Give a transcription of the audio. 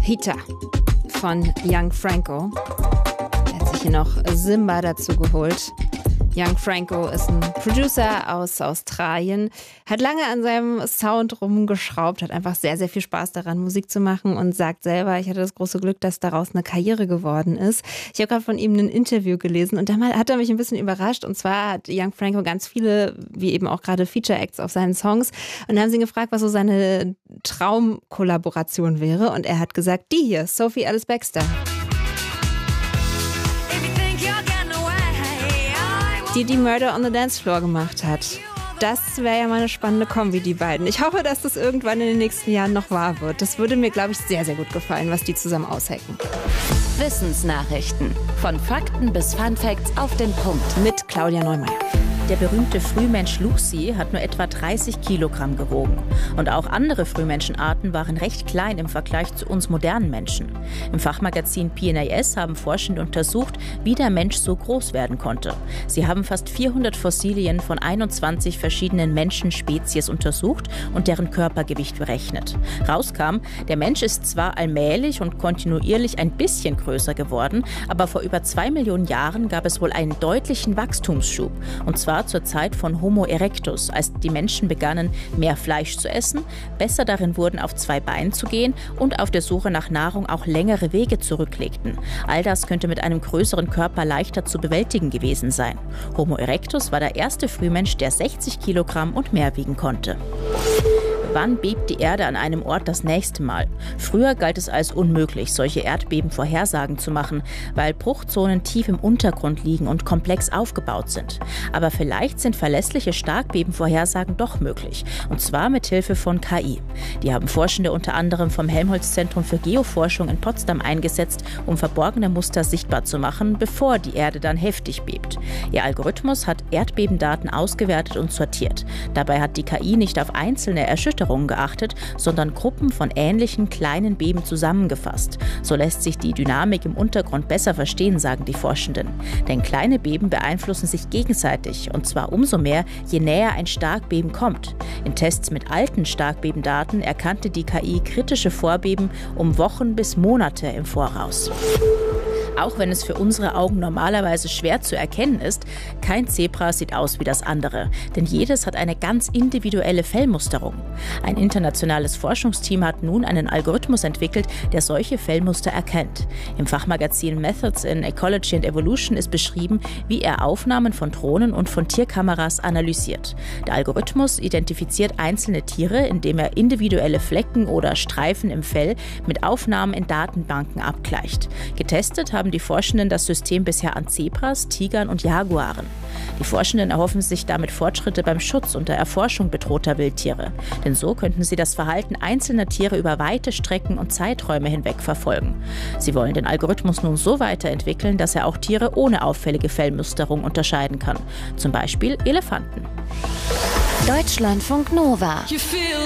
Hita von Young Franco. Er hat sich hier noch Simba dazu geholt. Young Franco ist ein Producer aus Australien, hat lange an seinem Sound rumgeschraubt, hat einfach sehr, sehr viel Spaß daran, Musik zu machen und sagt selber, ich hatte das große Glück, dass daraus eine Karriere geworden ist. Ich habe gerade von ihm ein Interview gelesen und da hat er mich ein bisschen überrascht. Und zwar hat Young Franco ganz viele, wie eben auch gerade Feature-Acts auf seinen Songs. Und da haben sie ihn gefragt, was so seine Traumkollaboration wäre. Und er hat gesagt, die hier, Sophie Ellis-Bextor. Die Murder on the Dance Floor gemacht hat. Das wäre ja mal eine spannende Kombi, die beiden. Ich hoffe, dass das irgendwann in den nächsten Jahren noch wahr wird. Das würde mir, glaube ich, sehr, sehr gut gefallen, was die zusammen aushacken. Wissensnachrichten. Von Fakten bis Funfacts auf den Punkt. Mit Claudia Neumeier. Der berühmte Frühmensch Lucy hat nur etwa 30 Kilogramm gewogen. Und auch andere Frühmenschenarten waren recht klein im Vergleich zu uns modernen Menschen. Im Fachmagazin PNAS haben Forschende untersucht, wie der Mensch so groß werden konnte. Sie haben fast 400 Fossilien von 21 verschiedenen Menschenspezies untersucht und deren Körpergewicht berechnet. Rauskam, der Mensch ist zwar allmählich und kontinuierlich ein bisschen größer geworden, aber vor über 2 Millionen Jahren gab es wohl einen deutlichen Wachstumsschub. Und zwar zur Zeit von Homo erectus, als die Menschen begannen, mehr Fleisch zu essen, besser darin wurden, auf 2 Beinen zu gehen und auf der Suche nach Nahrung auch längere Wege zurücklegten. All das könnte mit einem größeren Körper leichter zu bewältigen gewesen sein. Homo erectus war der erste Frühmensch, der 60 Kilogramm und mehr wiegen konnte. Wann bebt die Erde an einem Ort das nächste Mal? Früher galt es als unmöglich, solche Erdbebenvorhersagen zu machen, weil Bruchzonen tief im Untergrund liegen und komplex aufgebaut sind. Aber vielleicht sind verlässliche Starkbebenvorhersagen doch möglich. Und zwar mit Hilfe von KI. Die haben Forschende unter anderem vom Helmholtz-Zentrum für Geoforschung in Potsdam eingesetzt, um verborgene Muster sichtbar zu machen, bevor die Erde dann heftig bebt. Ihr Algorithmus hat Erdbebendaten ausgewertet und sortiert. Dabei hat die KI nicht auf einzelne Erschütterungen geachtet, sondern Gruppen von ähnlichen kleinen Beben zusammengefasst. So lässt sich die Dynamik im Untergrund besser verstehen, sagen die Forschenden. Denn kleine Beben beeinflussen sich gegenseitig, und zwar umso mehr, je näher ein Starkbeben kommt. In Tests mit alten Starkbebendaten erkannte die KI kritische Vorbeben um Wochen bis Monate im Voraus. Auch wenn es für unsere Augen normalerweise schwer zu erkennen ist, kein Zebra sieht aus wie das andere. Denn jedes hat eine ganz individuelle Fellmusterung. Ein internationales Forschungsteam hat nun einen Algorithmus entwickelt, der solche Fellmuster erkennt. Im Fachmagazin Methods in Ecology and Evolution ist beschrieben, wie er Aufnahmen von Drohnen und von Tierkameras analysiert. Der Algorithmus identifiziert einzelne Tiere, indem er individuelle Flecken oder Streifen im Fell mit Aufnahmen in Datenbanken abgleicht. Getestet haben die Forschenden das System bisher an Zebras, Tigern und Jaguaren. Die Forschenden erhoffen sich damit Fortschritte beim Schutz und der Erforschung bedrohter Wildtiere. Denn so könnten sie das Verhalten einzelner Tiere über weite Strecken und Zeiträume hinweg verfolgen. Sie wollen den Algorithmus nun so weiterentwickeln, dass er auch Tiere ohne auffällige Fellmusterung unterscheiden kann. Zum Beispiel Elefanten. Deutschlandfunk Nova.